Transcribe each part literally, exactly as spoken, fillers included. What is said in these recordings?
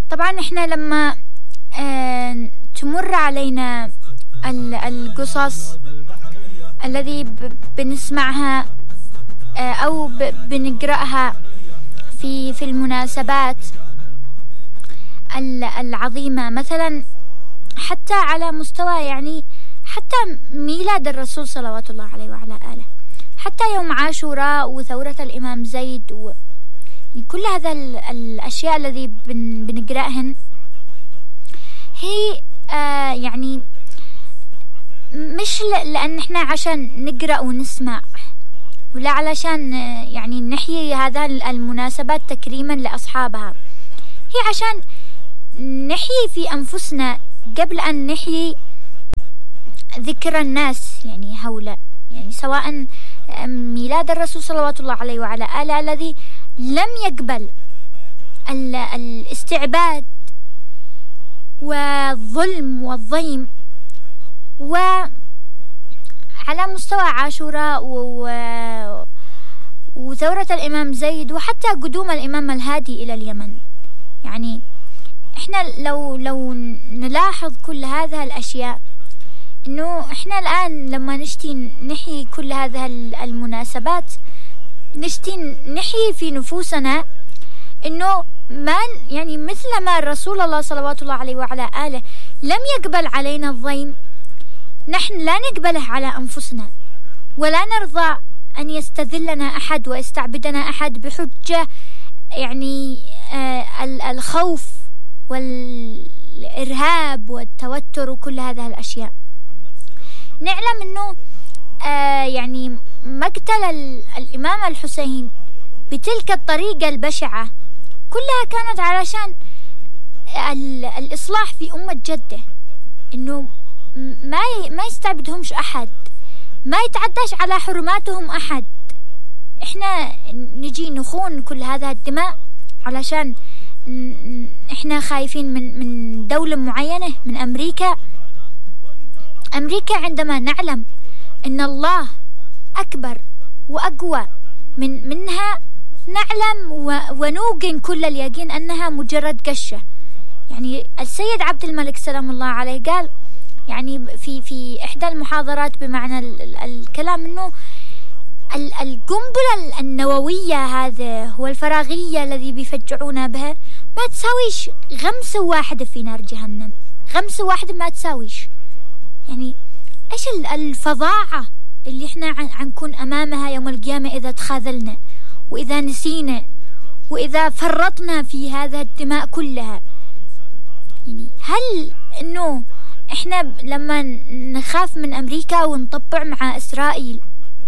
طبعا احنا لما اه تمر علينا القصص الذي بنسمعها اه او بنقرأها في في المناسبات العظيمة، مثلا حتى على مستوى يعني حتى ميلاد الرسول صلوات الله عليه وعلى آله، حتى يوم عاشوراء وثورة الإمام زيد و كل هذا الأشياء الذي بن بنقرأهن هي آه يعني مش لأن احنا عشان نقرأ ونسمع، ولا علشان يعني نحيي هذا المناسبات تكريما لأصحابها، هي عشان نحيي في أنفسنا قبل أن نحيي ذكر الناس يعني هؤلاء، يعني سواء ميلاد الرسول صلوات الله عليه وعلى آله الذي لم يقبل الاستعباد والظلم والضيم، وعلى مستوى عاشوراء وثورة الإمام زيد وحتى قدوم الإمام الهادي إلى اليمن. يعني إحنا لو لو نلاحظ كل هذه الأشياء، إنه إحنا الآن لما نشتي نحيي كل هذه المناسبات نشتي نحيي في نفوسنا إنه ما يعني مثل ما الرسول الله صلوات الله عليه وعلى آله لم يقبل علينا الضيم، نحن لا نقبله على أنفسنا، ولا نرضى أن يستذلنا أحد ويستعبدنا أحد بحجة يعني آه الخوف والإرهاب والتوتر وكل هذه الأشياء. نعلم أنه آه يعني مقتل الإمام الحسين بتلك الطريقة البشعة كلها كانت علشان الإصلاح في أمة جده، إنه ما ما يستعبدهمش أحد، ما يتعداش على حرماتهم أحد. إحنا نجي نخون كل هذا الدماء علشان إحنا خايفين من من دولة معينة، من أمريكا. أمريكا عندما نعلم إن الله أكبر وأقوى من منها، نعلم ونوقن كل اليقين أنها مجرد قشة. يعني السيد عبد الملك سلام الله عليه قال يعني في في إحدى المحاضرات بمعنى الكلام إنه القنبلة النووية هذا والفراغية الذي بيفجعونا بها ما تساويش غمسة واحدة في نار جهنم، غمسة واحدة ما تساويش. يعني إيش الفظاعة اللي إحنا عنكون أمامها يوم القيامة إذا تخاذلنا وإذا نسينا وإذا فرطنا في هذا الدماء كلها. يعني هل إنه إحنا لما نخاف من أمريكا ونطبع مع إسرائيل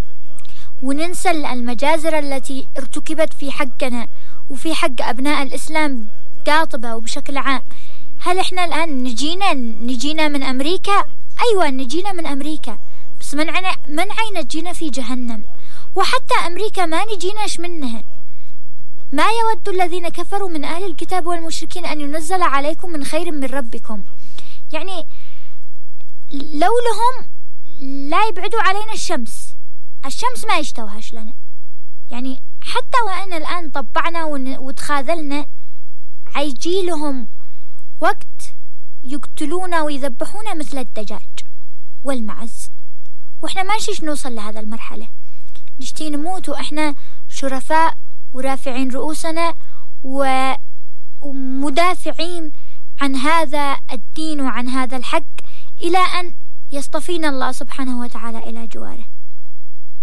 وننسى المجازر التي ارتكبت في حقنا وفي حق أبناء الإسلام قاطبة وبشكل عام، هل إحنا الآن نجينا نجينا من أمريكا؟ أيوة نجينا من أمريكا، بس من عنا من عين نجينا في جهنم. وحتى أمريكا ما نجيناش منها. ما يود الذين كفروا من أهل الكتاب والمشركين أن ينزل عليكم من خير من ربكم. يعني لو لهم لا يبعدوا علينا الشمس، الشمس ما يشتوهاش لنا. يعني حتى وأن الآن طبعنا وتخاذلنا، عيجي لهم وقت يقتلونا ويذبحونا مثل الدجاج والمعز، وإحنا ما نشيش نوصل لهذا المرحلة، نشتي نموت وإحنا شرفاء ورافعين رؤوسنا ومدافعين عن هذا الدين وعن هذا الحق إلى أن يصطفينا الله سبحانه وتعالى إلى جواره.